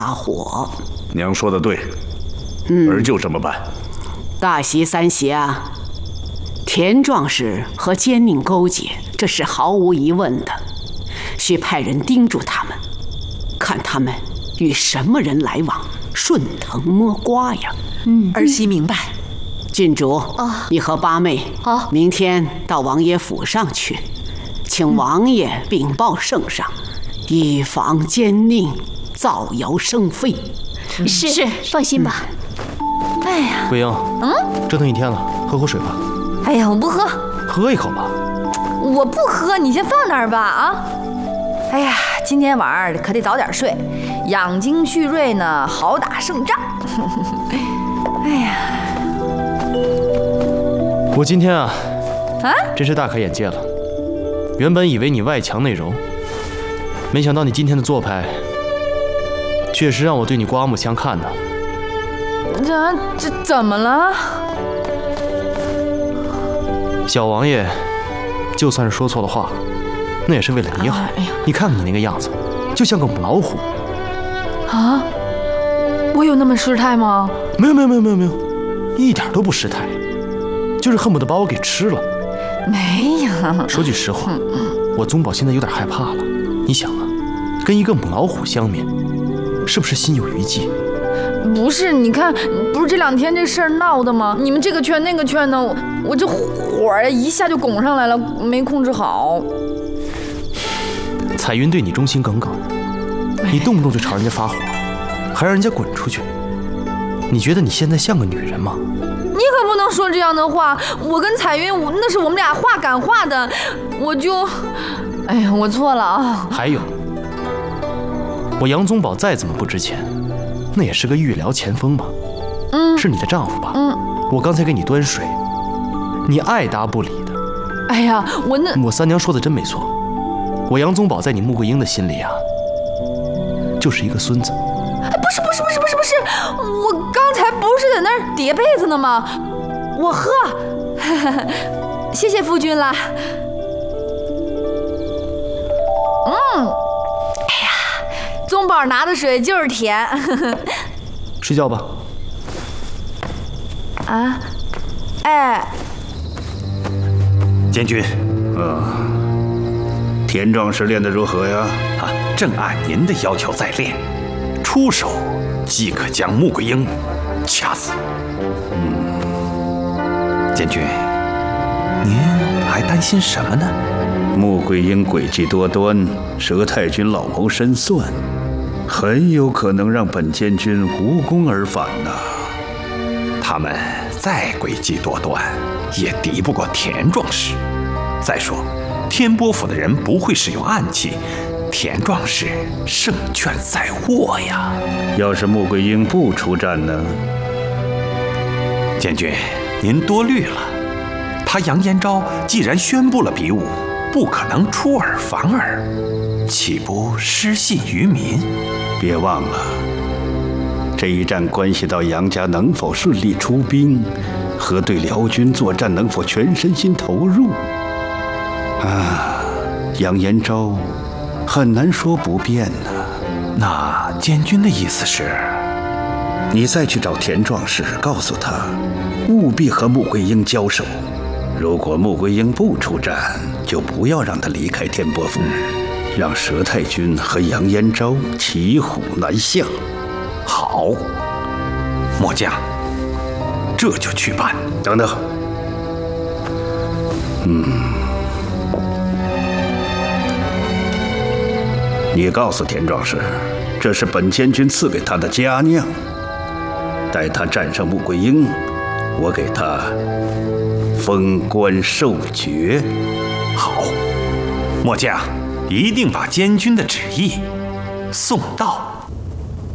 伙。 娘说的对，儿就这么办。 大喜三喜啊！田壮士和奸佞勾结，这是毫无疑问的，需派人盯住他们，看他们与什么人来往，顺藤摸瓜呀。 儿媳明白。 郡主，你和八妹好， 明天到王爷府上去，请王爷禀报圣上，以防奸佞造谣生非。 是，放心吧。 哎呀， 桂英，折腾一天了，喝口水吧。 哎呀，我不喝， 喝一口吧。 我不喝，你先放那儿吧啊！哎呀，今天晚上可得早点睡，养精蓄锐呢，好打胜仗。哎呀， 我今天真是大开眼界了。原本以为你外强内柔，没想到你今天的做派，确实让我对你刮目相看呢。 这怎么了？ 小王爷，就算是说错了话，那也是为了你好。你看看你那个样子，就像个母老虎。 啊？我有那么失态吗？ 没有，一点都不失态，就是恨不得把我给吃了。 没有。 说句实话，我宗保现在有点害怕了。你想啊，跟一个母老虎相面，是不是心有余悸？ 不是，你看，不是这两天这事儿闹的吗？你们这个劝那个劝的，我这火儿一下就拱上来了，没控制好。 彩云对你忠心耿耿，你动不动就朝人家发火，还让人家滚出去。你觉得你现在像个女人吗？ 你可不能说这样的话。我跟彩云，那是我们俩话赶话的，我就，哎呀，我错了啊。 还有，我杨宗保再怎么不值钱，那也是个御寮前锋嘛，是你的丈夫吧？我刚才给你端水，你爱答不理的。 哎呀， 我三娘说的真没错，我杨宗保在你穆桂英的心里啊，就是一个孙子。 不是，我刚才不是在那儿叠被子呢吗？我喝，谢谢夫君啦。哎呀，宗保拿的水就是甜。 睡觉吧。 啊，哎， 监军，田壮士练得如何呀？ 正按您的要求在练，出手即可将穆桂英掐死。监军，您还担心什么呢？ 穆桂英诡计多端，佘太君老谋深算，很有可能让本监军无功而返呐。 他们再诡计多端，也敌不过田壮士。再说，天波府的人不会使用暗器，田壮士胜券在握呀。 要是穆桂英不出战呢？ 监军，您多虑了。他杨延昭既然宣布了比武，不可能出尔反尔，岂不失信于民？ 别忘了，这一战关系到杨家能否顺利出兵，和对辽军作战能否全身心投入。杨延昭很难说不变呢。 那监军的意思是， 你再去找田壮士，告诉他务必和穆桂英交手。如果穆桂英不出战，就不要让他离开天波府，让佘太君和杨延昭骑虎难下。 好，末将这就去办。 等等，你告诉田壮士，这是本监军赐给他的佳酿。待他战胜穆桂英，我给他封官授爵。 好，末将一定把监军的旨意送到。